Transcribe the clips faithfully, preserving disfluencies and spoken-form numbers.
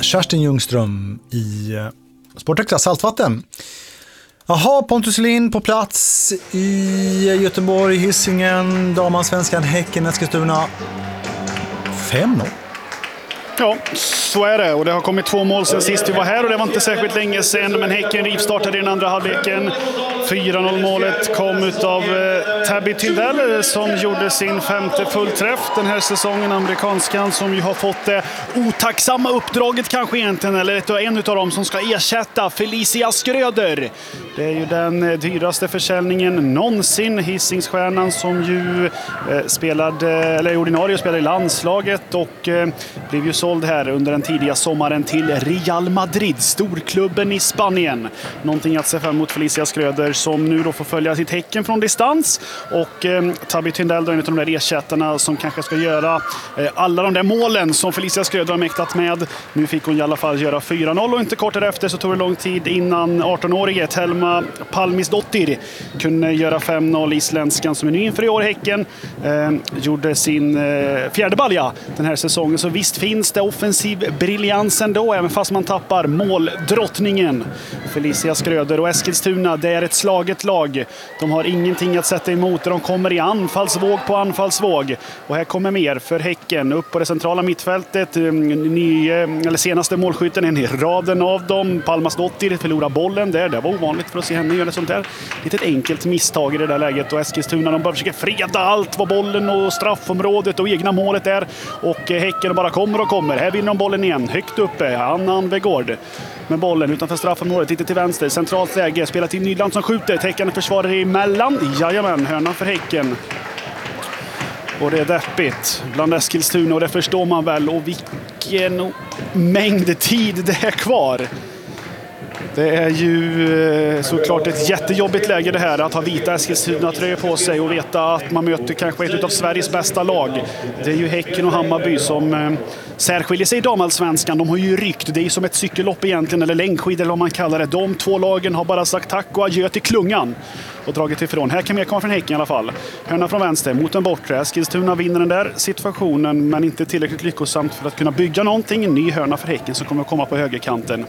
Kerstin Ljungström i Sportextra Saltvatten. Jaha, Pontus Lind på plats i Göteborg, Hisingen, Damansvenskan, Häcken, Eskilstuna. fem noll. Ja, så är det. Och det har kommit två mål sen sist vi var här och det var inte särskilt länge sedan. Men Häcken rivstartade i den andra halvleken. fyra noll målet kom utav eh, Tabby Tyndall som gjorde sin femte fullträff den här säsongen. Amerikanskan som ju har fått det eh, otacksamma uppdraget kanske egentligen. Eller en av dem som ska ersätta Felicia Skröder. Det är ju den eh, dyraste försäljningen någonsin. Hisingsstjärnan som ju eh, spelade, eller ordinarie spelade i landslaget och eh, blev ju såld här under den tidiga sommaren till Real Madrid, storklubben i Spanien. Någonting att se fram emot Felicia Skröder som nu då får följa sitt Häcken från distans. Och eh, Tabby Tyndall är en av de där ersättarna som kanske ska göra eh, alla de där målen som Felicia Skröder har mäktat med. Nu fick hon i alla fall göra fyra noll och inte kort därefter så tog det lång tid innan arton-årige Telma Palmisdottir kunde göra fem noll. Isländskan som är ny inför i år Häcken eh, gjorde sin eh, fjärde balja den här säsongen. Så visst finns det offensiv briljans ändå, även fast man tappar måldrottningen Felicia Skröder. Och Eskilstuna, det är ett slaget lag. De har ingenting att sätta emot. De kommer i anfallsvåg på anfallsvåg. Och här kommer mer för Häcken. Upp på det centrala mittfältet. Ny, eller senaste målskytten är i raden av dem. Palmasdottir förlorar bollen där. Det var ovanligt för att se henne göra sånt där. Litet enkelt misstag i det där läget. Och Eskilstuna, de bara försöker freda allt vad bollen och straffområdet och egna målet är. Och Häcken bara kommer och kommer. Här vinner de bollen igen. Högt uppe. Anna Anvegård med bollen utanför straffområdet. Lite till vänster. Centralt läge. Spelar till Nyland som skjuter. Täckande försvarare emellan. Jajamän, hörna för Häcken. Och det är deppigt bland Eskilstuna och det förstår man väl. Och vilken mängd tid det är kvar. Det är ju såklart ett jättejobbigt läge det här att ha vita Eskilstuna-tröjor på sig och veta att man möter kanske ett av Sveriges bästa lag. Det är ju Häcken och Hammarby som eh, särskiljer sig i damallsvenskan. De har ju ryckt, det är ju som ett cykellopp egentligen, eller längdskidor eller vad man kallar det. De två lagen har bara sagt tack och adjö till klungan och dragit ifrån. Här kan mer komma från Häcken i alla fall. Hörna från vänster mot en bortre. Eskilstuna vinner den där situationen men inte tillräckligt lyckosamt för att kunna bygga någonting. En ny hörna för Häcken som kommer att komma på högerkanten.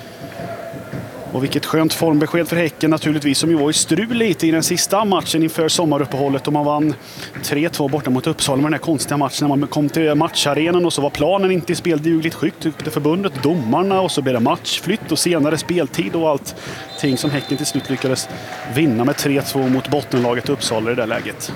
Och vilket skönt formbesked för Häcken naturligtvis, som ju var i strul lite i den sista matchen inför sommaruppehållet och man vann tre två borta mot Uppsala med den här konstiga matchen när man kom till matcharenan och så var planen inte i speldugligt skick, tyckte förbundet, domarna, och så blev det matchflytt och senare speltid och allting som Häcken till slut lyckades vinna med tre två mot bottenlaget Uppsala i det där läget.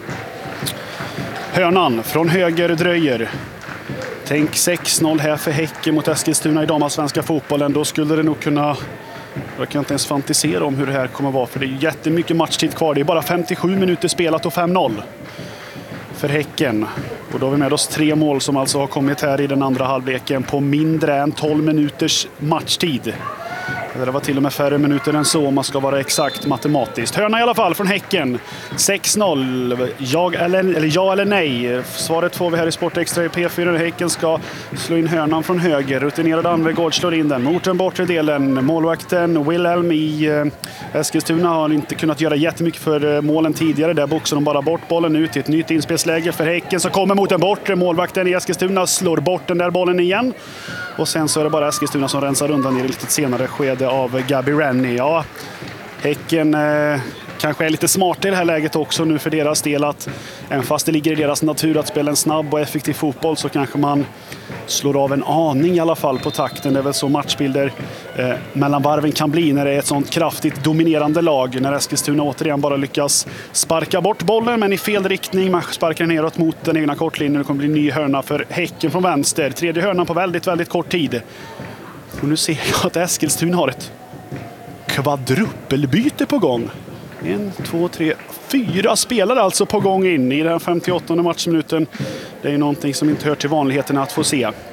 Hörnan från höger dröjer. Tänk sex noll här för Häcken mot Eskilstuna i damallsvenska fotbollen. Då skulle det nog kunna... Jag kan inte ens fantisera om hur det här kommer att vara, för det är jättemycket matchtid kvar. Det är bara femtiosju minuter spelat och fem noll för Häcken. Och då har vi med oss tre mål som alltså har kommit här i den andra halvleken på mindre än tolv minuters matchtid. Det var till och med färre minuter än så om man ska vara exakt matematiskt. Hörna i alla fall från Häcken. sex noll. Jag eller, eller ja eller nej. Svaret får vi här i Sportextra i P fyra. Häcken ska slå in hörnan från höger. Rutinerad Anvegård slår in den mot den bortre delen. Målvakten Wilhelm i eh, Eskilstuna har inte kunnat göra jättemycket för eh, målen tidigare. Där boxar de bara bort bollen ut i ett nytt inspelsläge för Häcken som kommer mot den bortre. Målvakten i Eskilstuna slår bort den där bollen igen. Och sen så är det bara Eskilstuna som rensar undan i ett lite senare skede av Gabi Rennie. Ja, Häcken eh, kanske är lite smart i det här läget också nu för deras del, att även fast det ligger i deras natur att spela en snabb och effektiv fotboll så kanske man slår av en aning i alla fall på takten. Det är väl så matchbilder eh, mellan varven kan bli när det är ett sånt kraftigt dominerande lag. När Eskilstuna återigen bara lyckas sparka bort bollen men i fel riktning. Man sparkar neråt mot den egna kortlinjen. Det kommer bli en ny hörna för Häcken från vänster. Tredje hörnan på väldigt, väldigt kort tid. Och nu ser jag att Eskilstuna har ett kvadruppelbyte på gång. En, två, tre, fyra spelare alltså på gång in i den femtioåttonde matchminuten. Det är ju någonting som inte hör till vanligheterna att få se.